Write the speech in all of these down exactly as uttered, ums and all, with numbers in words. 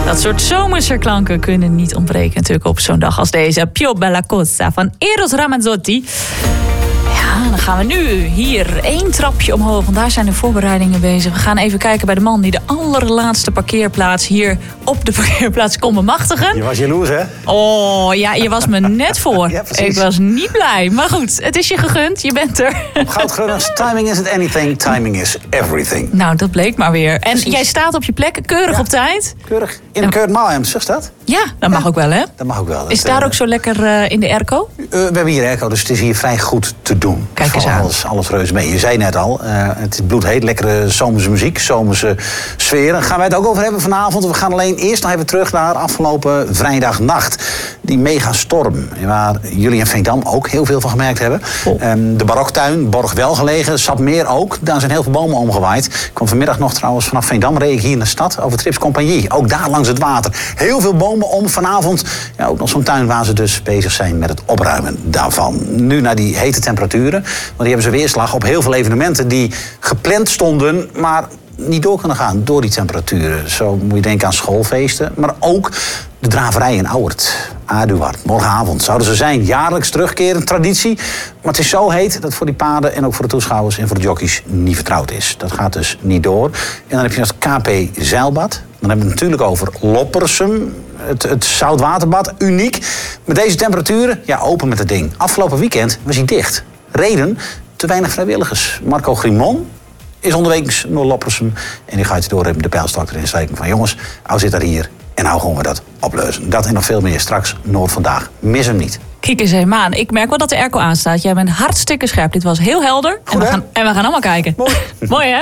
Dat soort zomerse klanken kunnen niet ontbreken natuurlijk op zo'n dag als deze. Più bella cosa van Eros Ramazzotti. Ja, dan gaan we nu hier één trapje omhoog, want daar zijn de voorbereidingen bezig. We gaan even kijken bij de man die de allerlaatste parkeerplaats hier op de parkeerplaats kon bemachtigen. Je was jaloers, hè? Oh, ja, je was me net voor. Ja, ik was niet blij. Maar goed, het is je gegund. Je bent er. Goudgunners, timing isn't anything, timing is everything. Nou, dat bleek maar weer. En Precies. jij staat op je plek, keurig Ja. op tijd. Keurig. In een Kurt Maalhem, zeg dat? Ja, dat mag Ja. ook wel, hè? Dat mag ook wel. Is Dat, daar uh, ook zo lekker uh, in de airco? Uh, we hebben hier airco, dus het is hier vrij goed te doen. Kijk eens Valt aan. Alles, alles reuze mee. Je zei net al, uh, het is bloedheet, lekkere zomerse muziek, zomerse sfeer. Daar gaan wij het ook over hebben vanavond. We gaan alleen eerst nog even terug naar afgelopen vrijdagnacht. Die megastorm, waar jullie in Veendam ook heel veel van gemerkt hebben. Oh. Um, de baroktuin, Borg wel gelegen, Sapmeer ook. Daar zijn heel veel bomen omgewaaid. Ik kwam vanmiddag nog trouwens vanaf Veendam, reed ik hier in de stad over Trips Compagnie. Ook daar langs het water. Heel veel bomen om. Vanavond ja, ook nog zo'n tuin waar ze dus bezig zijn met het opruimen daarvan. Nu naar die hete temperaturen. Want die hebben ze weerslag op heel veel evenementen die gepland stonden, maar niet door kunnen gaan door die temperaturen. Zo moet je denken aan schoolfeesten, maar ook de draverij in Auwerd, Aduard. Morgenavond zouden ze zijn. Jaarlijks terugkerend traditie. Maar het is zo heet dat voor die paarden en ook voor de toeschouwers en voor de jockeys niet vertrouwd is. Dat gaat dus niet door. En dan heb je het K P Zeilbad. Dan hebben we het natuurlijk over Loppersum. Het, het zoutwaterbad, uniek. Met deze temperaturen, ja, open met het ding. Afgelopen weekend was hij dicht. Reden, te weinig vrijwilligers. Marco Grimon is onderweeks naar Loppersum. En die gaat door de pijlstok erin steken van jongens, nou zit er hier. En nou gaan we dat opleuzen. Dat en nog veel meer straks Noord vandaag. Mis hem niet. Kijk eens even aan. Ik merk wel dat de airco aanstaat. Jij bent hartstikke scherp. Dit was heel helder. Goed, en, we hè? gaan, en we gaan allemaal kijken. Mooi. Mooi, hè?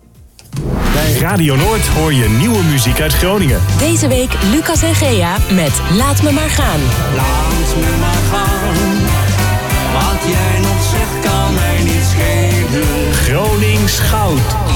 Bij Radio Noord hoor je nieuwe muziek uit Groningen. Deze week Lucas en Gea met Laat me maar gaan. Laat me maar gaan. Wat jij nog zegt kan mij niet schelen. Gronings goud.